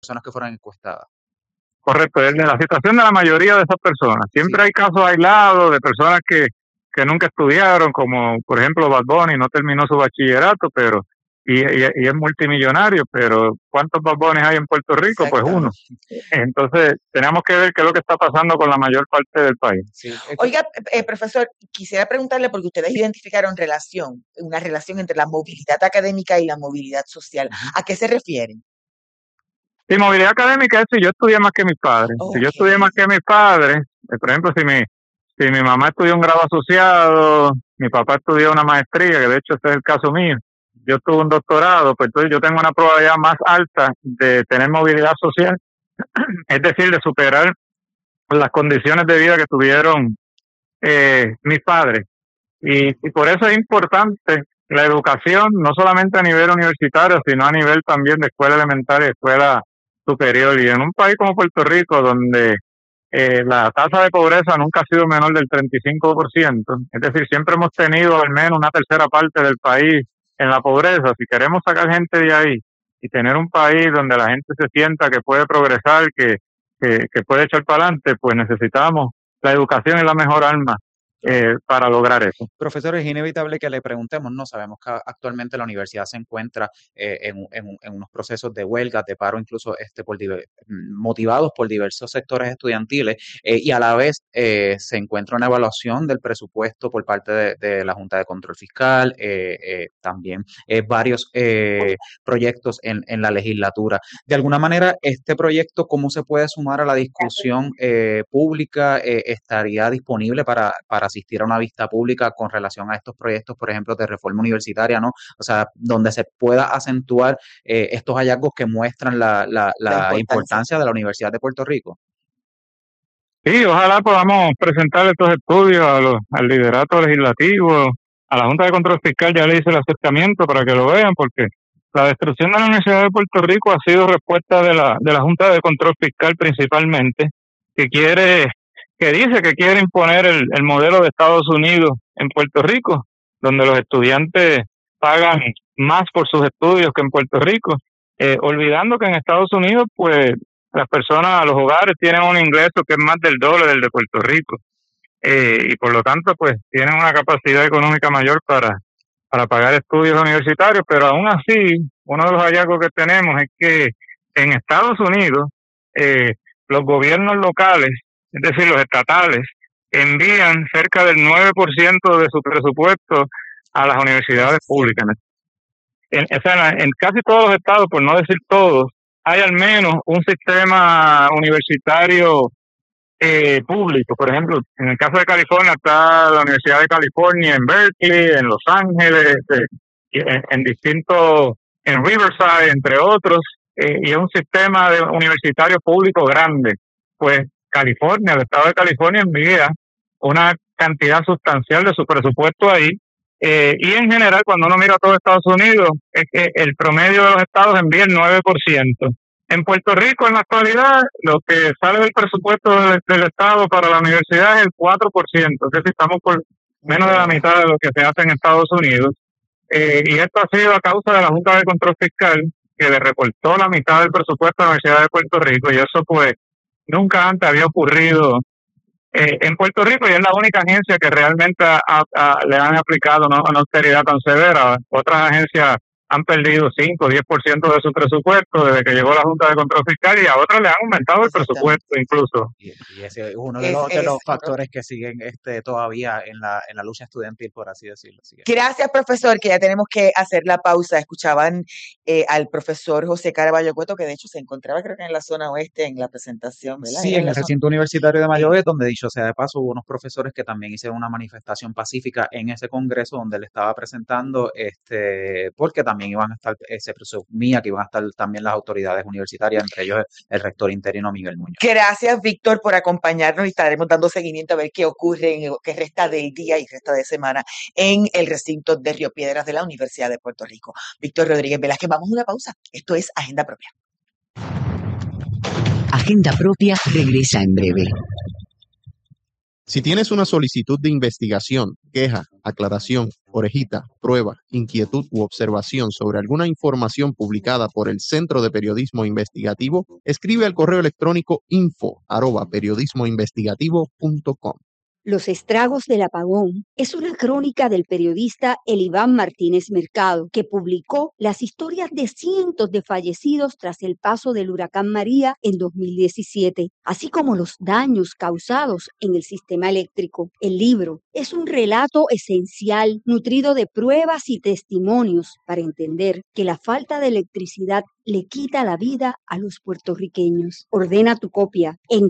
personas que fueron encuestadas. Correcto, es la situación de la mayoría de esas personas. Siempre hay casos aislados de personas que nunca estudiaron, como por ejemplo Bad Bunny no terminó su bachillerato, pero y es multimillonario, pero ¿cuántos Bad Bunny hay en Puerto Rico? Pues Exacto. uno. Entonces tenemos que ver qué es lo que está pasando con la mayor parte del país. Sí. Oiga, profesor, quisiera preguntarle, porque ustedes identificaron una relación entre la movilidad académica y la movilidad social. ¿A qué se refieren? Sí, movilidad académica es si yo estudié más que mis padres. Okay. Si yo estudié más que mis padres, por ejemplo, si mi mamá estudió un grado asociado, mi papá estudió una maestría, que de hecho ese es el caso mío, yo tuve un doctorado, pues entonces yo tengo una probabilidad más alta de tener movilidad social, es decir, de superar las condiciones de vida que tuvieron mis padres. Y por eso es importante la educación, no solamente a nivel universitario, sino a nivel también de escuela elementaria y escuela superior. Y en un país como Puerto Rico, donde la tasa de pobreza nunca ha sido menor del 35%, es decir, siempre hemos tenido al menos una tercera parte del país en la pobreza. Si queremos sacar gente de ahí y tener un país donde la gente se sienta que puede progresar, que puede echar para adelante, pues necesitamos la educación es la mejor arma para lograr eso. Profesor, es inevitable que le preguntemos, ¿no? Sabemos que actualmente la universidad se encuentra en unos procesos de huelga, de paro, incluso motivados por diversos sectores estudiantiles, y a la vez se encuentra una evaluación del presupuesto por parte de la Junta de Control Fiscal, también varios proyectos en la legislatura. De alguna manera, este proyecto, ¿cómo se puede sumar a la discusión pública? ¿Estaría disponible para asistir a una vista pública con relación a estos proyectos, por ejemplo, de reforma universitaria, ¿no? O sea, donde se pueda acentuar estos hallazgos que muestran la importancia de la Universidad de Puerto Rico. Sí, ojalá podamos presentar estos estudios al liderato legislativo, a la Junta de Control Fiscal. Ya le hice el acercamiento para que lo vean, porque la destrucción de la Universidad de Puerto Rico ha sido respuesta de la Junta de Control Fiscal principalmente, que dice que quiere imponer el modelo de Estados Unidos en Puerto Rico, donde los estudiantes pagan más por sus estudios que en Puerto Rico, olvidando que en Estados Unidos, pues, las personas, los hogares tienen un ingreso que es más del doble del de Puerto Rico, y por lo tanto, pues, tienen una capacidad económica mayor para pagar estudios universitarios, pero aún así, uno de los hallazgos que tenemos es que en Estados Unidos, los gobiernos locales, es decir, los estatales, envían cerca del 9% de su presupuesto a las universidades públicas. En casi todos los estados, por no decir todos, hay al menos un sistema universitario público. Por ejemplo, en el caso de California está la Universidad de California en Berkeley, en Los Ángeles, en Riverside, entre otros, y es un sistema universitario público grande. Pues California, el estado de California envía una cantidad sustancial de su presupuesto ahí, y en general cuando uno mira a todo Estados Unidos es que el promedio de los estados envía el 9%. En Puerto Rico en la actualidad lo que sale del presupuesto del estado para la universidad es el 4%, es decir, estamos por menos de la mitad de lo que se hace en Estados Unidos, y esto ha sido a causa de la Junta de Control Fiscal, que le recortó la mitad del presupuesto a la Universidad de Puerto Rico, y eso pues nunca antes había ocurrido en Puerto Rico, y es la única agencia que realmente le han aplicado una austeridad tan severa. Otras agencias han perdido 5 o 10% de su presupuesto desde que llegó la Junta de Control Fiscal, y a otras le han aumentado el presupuesto incluso. Y ese es uno de los factores que siguen todavía en la lucha estudiantil, por así decirlo. Gracias, profesor, que ya tenemos que hacer la pausa. Escuchaban al profesor José Caraballo Cueto, que de hecho se encontraba creo que en la zona oeste en la presentación, ¿verdad? Sí, en el recinto universitario de Mayagüez, donde dicho sea de paso, hubo unos profesores que también hicieron una manifestación pacífica en ese congreso donde él estaba presentando, porque también iban a estar, se presumía que iban a estar también las autoridades universitarias, entre ellos el rector interino Miguel Muñoz. Gracias, Víctor, por acompañarnos, y estaremos dando seguimiento a ver qué ocurre en qué resta del día y resta de semana en el recinto de Río Piedras de la Universidad de Puerto Rico. Víctor Rodríguez Velázquez, vamos a una pausa. Esto es Agenda Propia. Agenda Propia regresa en breve. Si tienes una solicitud de investigación, queja, aclaración orejita, prueba, inquietud u observación sobre alguna información publicada por el Centro de Periodismo Investigativo, escribe al correo electrónico info@periodismoinvestigativo.com. Los estragos del apagón es una crónica del periodista Eliván Martínez Mercado, que publicó las historias de cientos de fallecidos tras el paso del huracán María en 2017, así como los daños causados en el sistema eléctrico. El libro es un relato esencial, nutrido de pruebas y testimonios para entender que la falta de electricidad le quita la vida a los puertorriqueños. Ordena tu copia en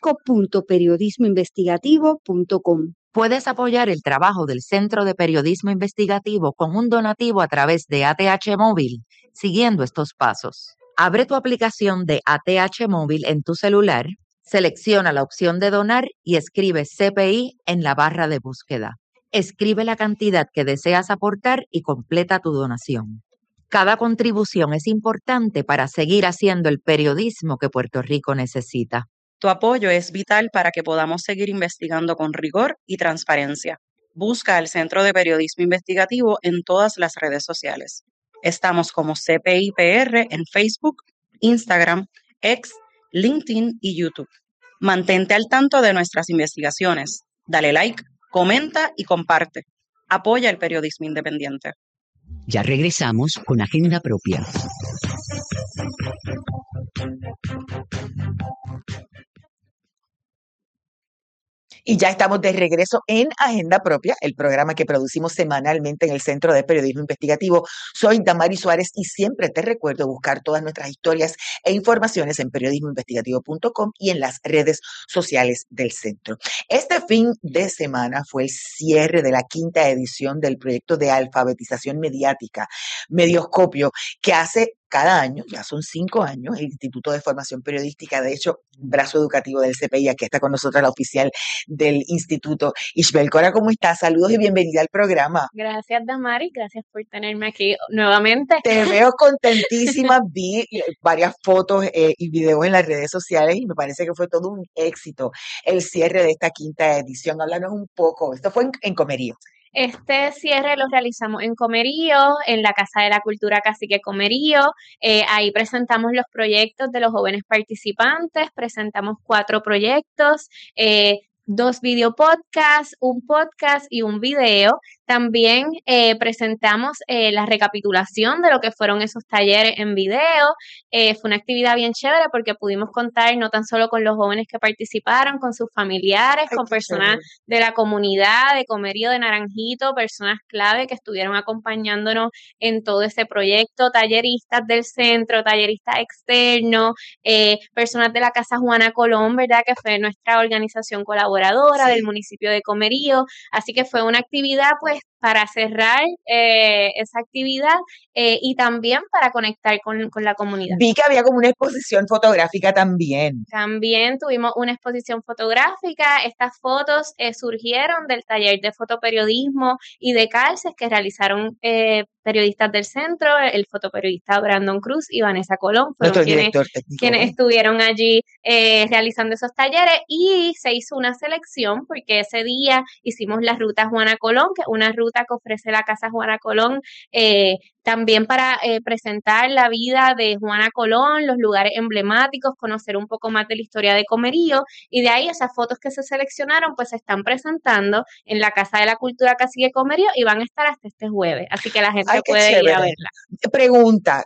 kiosco.periodismoinvestigativo.com. Puedes apoyar el trabajo del Centro de Periodismo Investigativo con un donativo a través de ATH Móvil, siguiendo estos pasos. Abre tu aplicación de ATH Móvil en tu celular, selecciona la opción de donar y escribe CPI en la barra de búsqueda. Escribe la cantidad que deseas aportar y completa tu donación. Cada contribución es importante para seguir haciendo el periodismo que Puerto Rico necesita. Tu apoyo es vital para que podamos seguir investigando con rigor y transparencia. Busca al Centro de Periodismo Investigativo en todas las redes sociales. Estamos como CPIPR en Facebook, Instagram, X, LinkedIn y YouTube. Mantente al tanto de nuestras investigaciones. Dale like, comenta y comparte. Apoya el periodismo independiente. Ya regresamos con Agenda Propia. Y ya estamos de regreso en Agenda Propia, el programa que producimos semanalmente en el Centro de Periodismo Investigativo. Soy Damari Suárez y siempre te recuerdo buscar todas nuestras historias e informaciones en periodismoinvestigativo.com y en las redes sociales del centro. Este fin de semana fue el cierre de la 5ª edición del proyecto de alfabetización mediática, Medioscopio, que hace cada año, ya son 5 años, el Instituto de Formación Periodística, de hecho, brazo educativo del CPI. Aquí está con nosotros la oficial del instituto, Ishbel Cora. ¿Cómo estás? Saludos y bienvenida al programa. Gracias, Damari, gracias por tenerme aquí nuevamente. Te veo contentísima, vi varias fotos y videos en las redes sociales y me parece que fue todo un éxito el cierre de esta 5ª edición. Háblanos un poco, esto fue en Comerío. Este cierre lo realizamos en Comerío, en la Casa de la Cultura Cacique Comerío. Ahí presentamos los proyectos de los jóvenes participantes, presentamos 4 proyectos, 2 videopodcasts, un podcast y un video. También presentamos la recapitulación de lo que fueron esos talleres en video. Fue una actividad bien chévere porque pudimos contar no tan solo con los jóvenes que participaron, con sus familiares, con personas de la comunidad, de Comerío, de Naranjito, personas clave que estuvieron acompañándonos en todo ese proyecto, talleristas del centro, talleristas externos, personas de la Casa Juana Colón, ¿verdad? Que fue nuestra organización colaboradora del municipio de Comerío. Así que fue una actividad, pues, para cerrar esa actividad y también para conectar con la comunidad. Vi que había como una exposición fotográfica también. También tuvimos una exposición fotográfica. Estas fotos surgieron del taller de fotoperiodismo y de calces que realizaron periodistas del centro, el fotoperiodista Brandon Cruz y Vanessa Colón, fueron quienes estuvieron allí realizando esos talleres, y se hizo una selección porque ese día hicimos la ruta Juana Colón, que es una ruta que ofrece la Casa Juana Colón, también para presentar la vida de Juana Colón, los lugares emblemáticos, conocer un poco más de la historia de Comerío, y de ahí esas fotos que se seleccionaron pues se están presentando en la Casa de la Cultura Cacique Comerío y van a estar hasta este jueves, así que la gente puede ir a verla. Pregunta,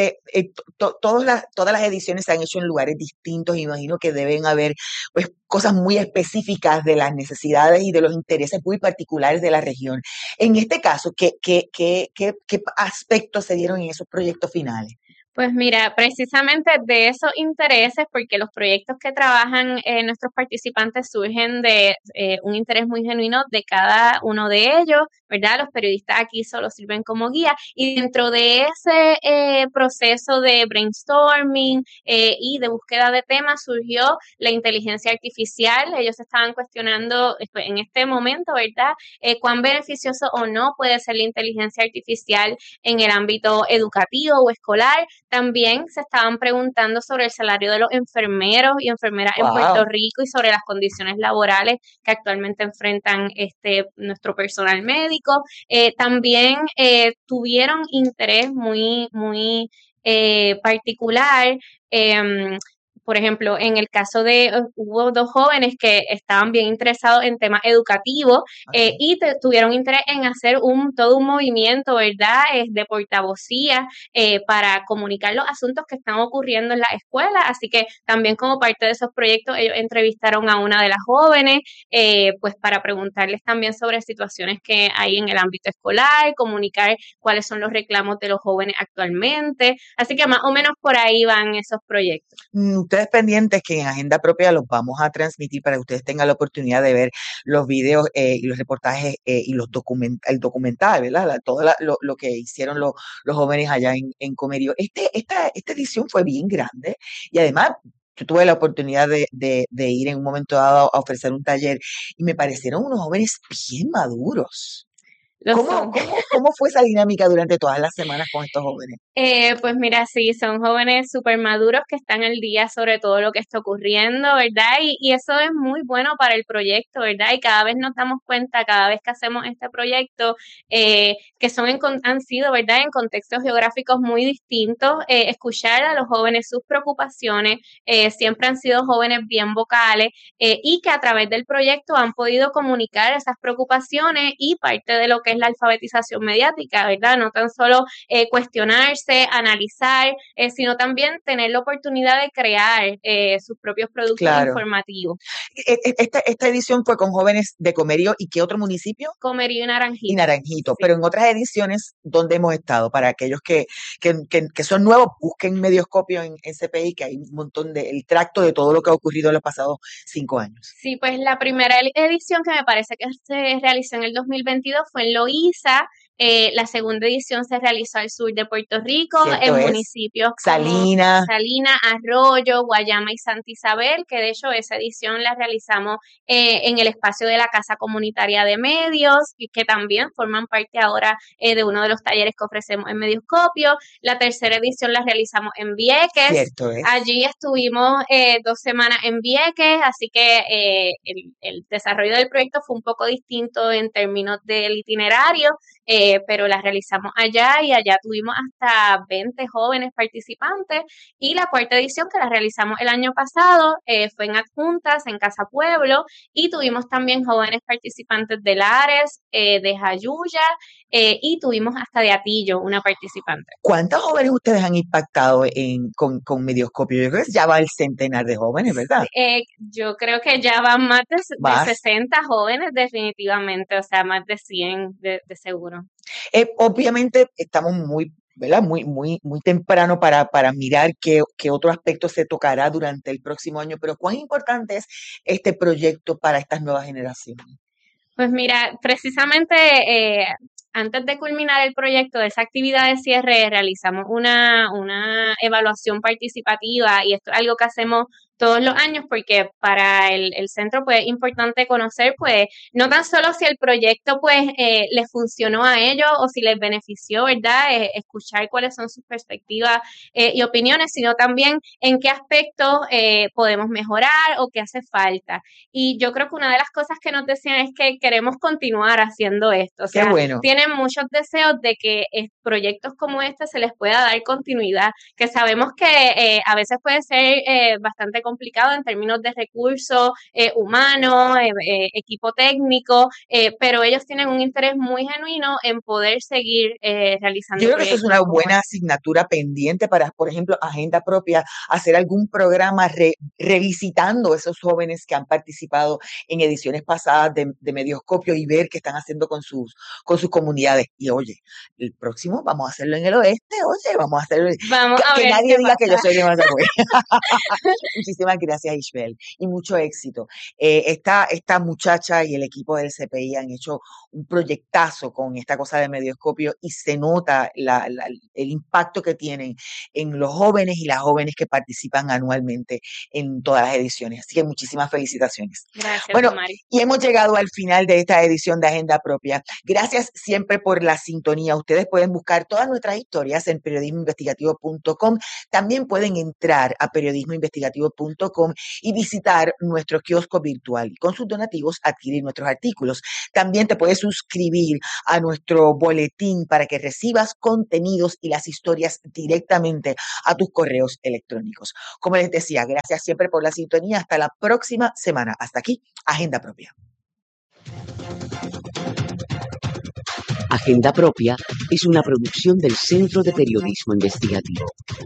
todas las ediciones se han hecho en lugares distintos, imagino que deben haber pues cosas muy específicas de las necesidades y de los intereses muy particulares de la región. En este caso, ¿qué aspectos se dieron en esos proyectos finales? Pues mira, precisamente de esos intereses, porque los proyectos que trabajan nuestros participantes surgen de un interés muy genuino de cada uno de ellos, ¿verdad? Los periodistas aquí solo sirven como guía, y dentro de ese proceso de brainstorming y de búsqueda de temas surgió la inteligencia artificial. Ellos estaban cuestionando en este momento, ¿verdad? Cuán beneficioso o no puede ser la inteligencia artificial en el ámbito educativo o escolar. También se estaban preguntando sobre el salario de los enfermeros y enfermeras en Puerto Wow. Rico y sobre las condiciones laborales que actualmente enfrentan nuestro personal médico. También tuvieron interés muy particular. Por ejemplo, en el caso hubo 2 jóvenes que estaban bien interesados en temas educativos Ok. y tuvieron interés en hacer todo un movimiento, ¿verdad?, de portavocía para comunicar los asuntos que están ocurriendo en la escuela. Así que también como parte de esos proyectos ellos entrevistaron a una de las jóvenes pues para preguntarles también sobre situaciones que hay en el ámbito escolar, comunicar cuáles son los reclamos de los jóvenes actualmente. Así que más o menos por ahí van esos proyectos. Ustedes pendientes que en Agenda Propia los vamos a transmitir para que ustedes tengan la oportunidad de ver los videos y los reportajes y el documental, ¿verdad? Todo lo que hicieron los jóvenes allá en Comerío. Esta edición fue bien grande y además yo tuve la oportunidad de ir en un momento dado a ofrecer un taller y me parecieron unos jóvenes bien maduros. Lo son. ¿Cómo fue esa dinámica durante todas las semanas con estos jóvenes? Pues mira, sí, son jóvenes súper maduros que están al día sobre todo lo que está ocurriendo, ¿verdad? Y eso es muy bueno para el proyecto, ¿verdad? Y cada vez nos damos cuenta, cada vez que hacemos este proyecto, que han sido, ¿verdad?, en contextos geográficos muy distintos, escuchar a los jóvenes sus preocupaciones, siempre han sido jóvenes bien vocales y que a través del proyecto han podido comunicar esas preocupaciones y parte de lo que es la alfabetización mediática, ¿verdad? No tan solo cuestionarse, analizar, sino también tener la oportunidad de crear sus propios productos Claro. informativos. Esta edición fue con jóvenes de Comerío y ¿qué otro municipio? Comerío y Y Naranjito. Naranjito, Sí. pero en otras ediciones, ¿dónde hemos estado? Para aquellos que son nuevos, busquen Medioscopio en CPI, que hay un montón el tracto de todo lo que ha ocurrido en los pasados 5 años. Sí, pues la primera edición que me parece que se realizó en el 2022 fue en Loíza. La segunda edición se realizó al sur de Puerto Rico, Cierto en es. municipios como Salinas. Salinas, Arroyo, Guayama y Santa Isabel, que de hecho esa edición la realizamos en el espacio de la Casa Comunitaria de Medios, y que también forman parte ahora de uno de los talleres que ofrecemos en Medioscopio. La tercera edición la realizamos en Vieques. Cierto es. Allí estuvimos 2 semanas en Vieques, así que el desarrollo del proyecto fue un poco distinto en términos del itinerario, pero la realizamos allá y allá tuvimos hasta 20 jóvenes participantes. Y la cuarta edición, que la realizamos el año pasado, fue en Adjuntas, en Casa Pueblo, y tuvimos también jóvenes participantes de Lares, de Jayuya, y tuvimos hasta de Atillo una participante. ¿Cuántos jóvenes ustedes han impactado con Medioscopio? Yo creo que ya va el centenar de jóvenes, ¿verdad? Yo creo que ya van más de Más. 60 jóvenes definitivamente, o sea, más de 100 de seguro. Obviamente estamos muy, ¿verdad? Muy temprano para mirar qué otro aspecto se tocará durante el próximo año, pero ¿cuán importante es este proyecto para estas nuevas generaciones? Pues mira, precisamente antes de culminar el proyecto de esa actividad de cierre, realizamos una evaluación participativa, y esto es algo que hacemos todos los años porque para el centro pues es importante conocer pues no tan solo si el proyecto pues les funcionó a ellos o si les benefició, ¿verdad? Escuchar cuáles son sus perspectivas y opiniones, sino también en qué aspectos podemos mejorar o qué hace falta. Y yo creo que una de las cosas que nos decían es que queremos continuar haciendo esto. O sea, Qué bueno. tienen muchos deseos de que proyectos como este se les pueda dar continuidad, que sabemos que a veces puede ser bastante complicado en términos de recursos humanos, equipo técnico, pero ellos tienen un interés muy genuino en poder seguir realizando. Yo creo que eso es una buena asignatura pendiente para, por ejemplo, Agenda Propia, hacer algún programa revisitando esos jóvenes que han participado en ediciones pasadas de Medioscopio y ver qué están haciendo con sus comunidades. Y oye, el próximo vamos a hacerlo en el oeste, oye, vamos a hacerlo. Vamos a que ver nadie qué diga pasa. que yo soy de Mayagüez. Muchísimas gracias, Isabel, y mucho éxito. Esta muchacha y el equipo del CPI han hecho un proyectazo con esta cosa de Medioscopio y se nota el impacto que tienen en los jóvenes y las jóvenes que participan anualmente en todas las ediciones. Así que muchísimas felicitaciones. Gracias, Bueno, Mari. y hemos llegado al final de esta edición de Agenda Propia. Gracias siempre por la sintonía. Ustedes pueden buscar todas nuestras historias en periodismoinvestigativo.com. También pueden entrar a periodismoinvestigativo.com y visitar nuestro kiosco virtual y con sus donativos adquirir nuestros artículos. También te puedes suscribir a nuestro boletín para que recibas contenidos y las historias directamente a tus correos electrónicos. Como les decía, gracias siempre por la sintonía. Hasta la próxima semana. Hasta aquí, Agenda Propia. Agenda Propia es una producción del Centro de Periodismo Investigativo.